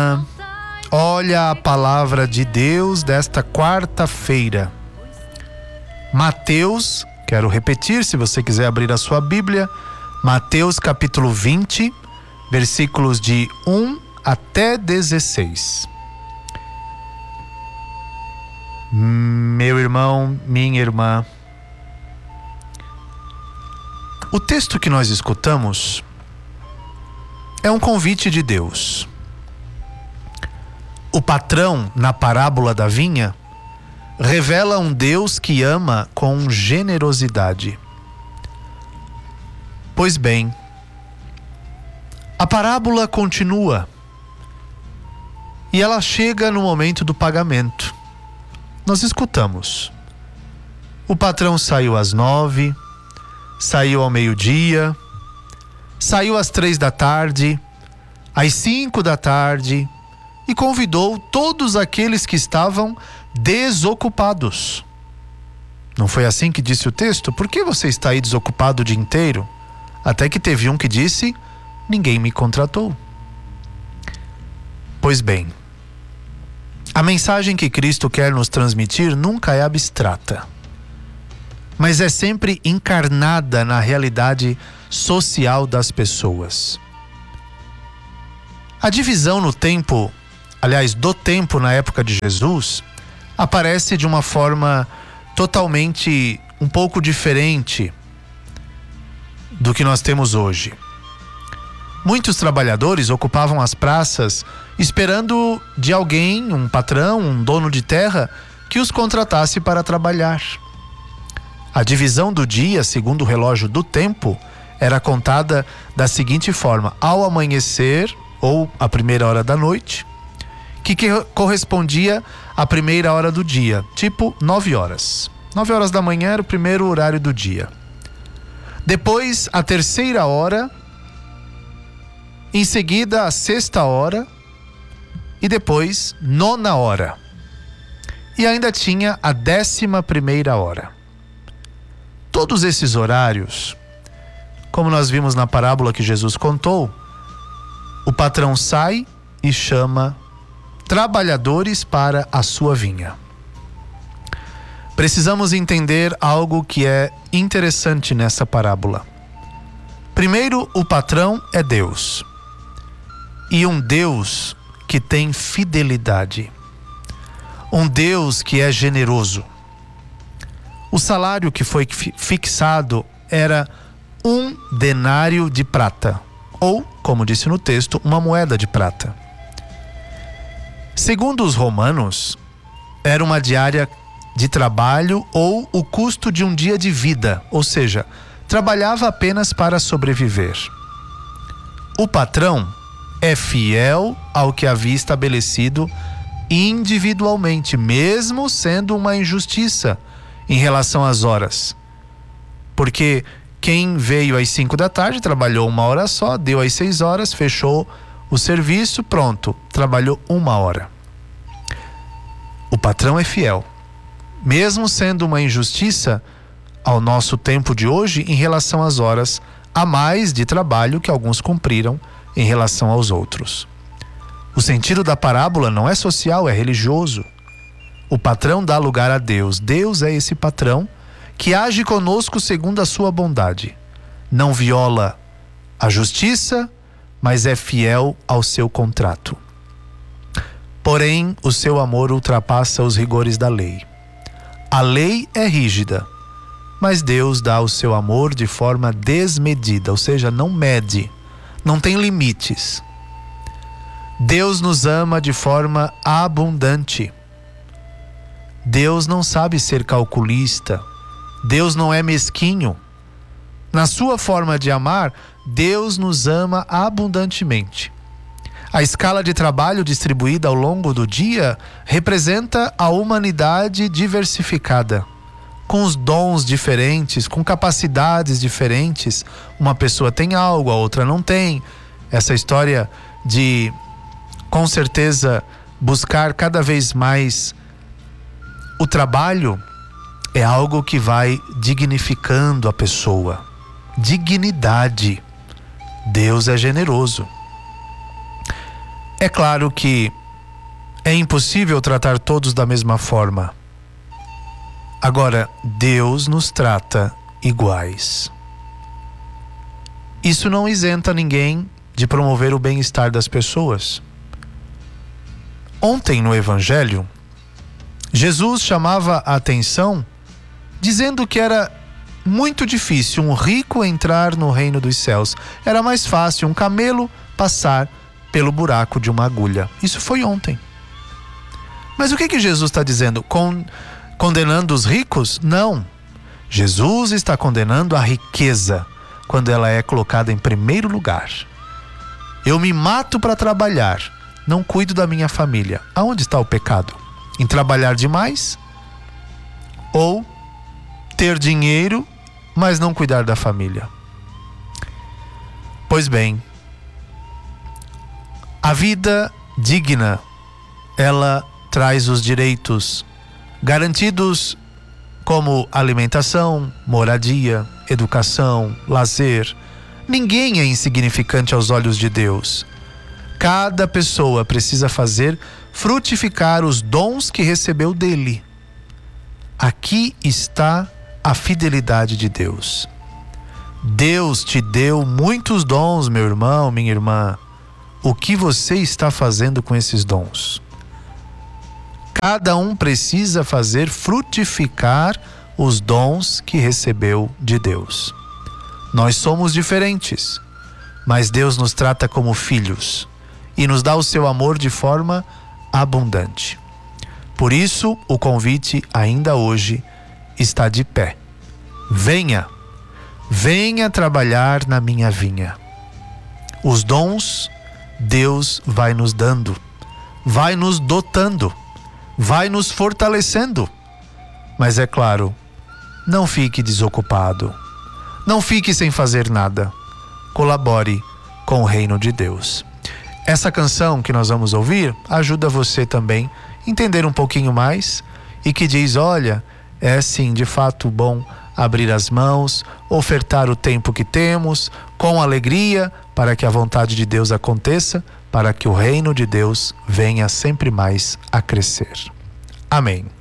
irmã, olha a palavra de Deus desta quarta-feira. Mateus, quero repetir, se você quiser abrir a sua Bíblia, Mateus capítulo 20, versículos de 1 até 16. Meu irmão, minha irmã, o texto que nós escutamos é um convite de Deus. O patrão, na parábola da vinha, revela um Deus que ama com generosidade. Pois bem, a parábola continua e ela chega no momento do pagamento. Nós escutamos. O patrão saiu às 9, saiu ao meio-dia, saiu às 3 da tarde, às 5 da tarde e convidou todos aqueles que estavam desocupados. Não foi assim que disse o texto? Por que você está aí desocupado o dia inteiro? Até que teve um que disse: ninguém me contratou. Pois bem, a mensagem que Cristo quer nos transmitir nunca é abstrata, mas é sempre encarnada na realidade social das pessoas. A divisão no tempo, aliás, do tempo na época de Jesus, aparece de uma forma totalmente um pouco diferente do que nós temos hoje. Muitos trabalhadores ocupavam as praças esperando de alguém, um patrão, um dono de terra, que os contratasse para trabalhar. A divisão do dia, segundo o relógio do tempo, era contada da seguinte forma: ao amanhecer, ou a primeira hora da noite, que correspondia à primeira hora do dia, tipo 9 horas. 9 horas da manhã era o primeiro horário do dia. Depois, a terceira hora, em seguida, a sexta hora e depois, 9ª hora. E ainda tinha a 11ª hora. Todos esses horários, como nós vimos na parábola que Jesus contou, o patrão sai e chama trabalhadores para a sua vinha. Precisamos entender algo que é interessante nessa parábola. Primeiro, o patrão é Deus. E um Deus que tem fidelidade. Um Deus que é generoso. O salário que foi fixado era 1 denário de prata. Ou, como disse no texto, uma moeda de prata. Segundo os romanos, era uma diária de trabalho ou o custo de um dia de vida, ou seja, trabalhava apenas para sobreviver. O patrão é fiel ao que havia estabelecido individualmente, mesmo sendo uma injustiça em relação às horas. Porque quem veio às 5 da tarde trabalhou 1 hora só, deu às 6 horas, fechou o serviço, pronto, trabalhou 1 hora. O patrão é fiel, mesmo sendo uma injustiça ao nosso tempo de hoje em relação às horas a mais de trabalho que alguns cumpriram em relação aos outros. O sentido da parábola não é social, é religioso. O patrão dá lugar a Deus. Deus é esse patrão que age conosco segundo a sua bondade. Não viola a justiça, mas é fiel ao seu contrato. Porém, o seu amor ultrapassa os rigores da lei. A lei é rígida, mas Deus dá o seu amor de forma desmedida, ou seja, não mede, não tem limites. Deus nos ama de forma abundante. Deus não sabe ser calculista. Deus não é mesquinho. Na sua forma de amar, Deus nos ama abundantemente. A escala de trabalho distribuída ao longo do dia representa a humanidade diversificada, com os dons diferentes, com capacidades diferentes. Uma pessoa tem algo, a outra não tem. Essa história de, com certeza, buscar cada vez mais o trabalho é algo que vai dignificando a pessoa. Dignidade. Deus é generoso. É claro que é impossível tratar todos da mesma forma. Agora, Deus nos trata iguais. Isso não isenta ninguém de promover o bem-estar das pessoas. Ontem no Evangelho, Jesus chamava a atenção dizendo que era muito difícil um rico entrar no reino dos céus. Era mais fácil um camelo passar pelo buraco de uma agulha. Isso foi ontem. Mas o que Jesus está dizendo? Condenando os ricos? Não. Jesus está condenando a riqueza quando ela é colocada em primeiro lugar. Eu me mato para trabalhar, não cuido da minha família. Aonde está o pecado? Em trabalhar demais? Ou ter dinheiro, mas não cuidar da família? Pois bem, a vida digna, ela traz os direitos garantidos como alimentação, moradia, educação, lazer. Ninguém é insignificante aos olhos de Deus. Cada pessoa precisa fazer frutificar os dons que recebeu dele. Aqui está a fidelidade de Deus. Deus te deu muitos dons, meu irmão, minha irmã. O que você está fazendo com esses dons? Cada um precisa fazer frutificar os dons que recebeu de Deus. Nós somos diferentes, mas Deus nos trata como filhos e nos dá o seu amor de forma abundante. Por isso, o convite ainda hoje está de pé. Venha trabalhar na minha vinha. Os dons Deus vai nos dando, vai nos dotando, vai nos fortalecendo. Mas é claro, não fique desocupado, não fique sem fazer nada. Colabore com o reino de Deus. Essa canção que nós vamos ouvir ajuda você também a entender um pouquinho mais e que diz, olha, é sim de fato bom abrir as mãos, ofertar o tempo que temos com alegria para que a vontade de Deus aconteça, para que o reino de Deus venha sempre mais a crescer. Amém.